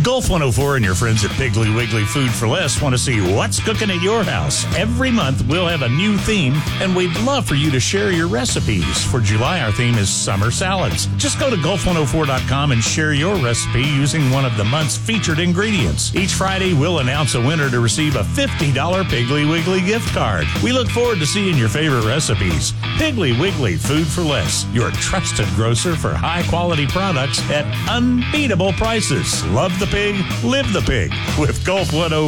Gulf 104 and your friends at Piggly Wiggly Food for Less want to see what's cooking at your house. Every month, we'll have a new theme, and we'd love for you to share your recipes. For July, our theme is summer salads. Just go to Gulf104.com and share your recipe using one of the month's featured ingredients. Each Friday, we'll announce a winner to receive a $50 Piggly Wiggly gift card. We look forward to seeing your favorite recipes. Piggly Wiggly Food for Less, your trusted grocer for high-quality products at unbeatable prices. Love the pig, live the pig with Gulf 104.